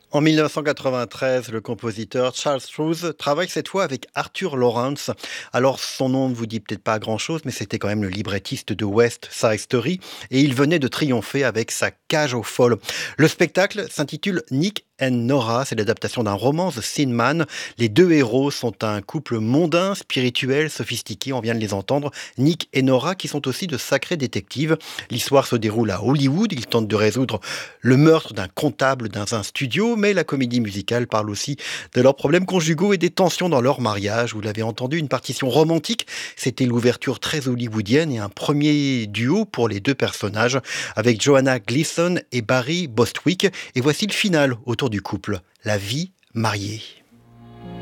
En 1993, le compositeur Charles Strouse travaille cette fois avec Arthur Lawrence. Alors, son nom ne vous dit peut-être pas grand-chose, mais c'était quand même le librettiste de West Side Story et il venait de triompher avec sa Cage aux folles. Le spectacle s'intitule Nick and Nora, c'est l'adaptation d'un roman, The Thin Man. Les deux héros sont un couple mondain, spirituel, sophistiqué, on vient de les entendre. Nick et Nora qui sont aussi de sacrés détectives. L'histoire se déroule à Hollywood, ils tentent de résoudre le meurtre d'un comptable dans un studio, mais la comédie musicale parle aussi de leurs problèmes conjugaux et des tensions dans leur mariage. Vous l'avez entendu, une partition romantique, c'était l'ouverture très hollywoodienne et un premier duo pour les deux personnages avec Joanna Gleason et Barry Bostwick. Et voici le final autour du couple, la vie mariée.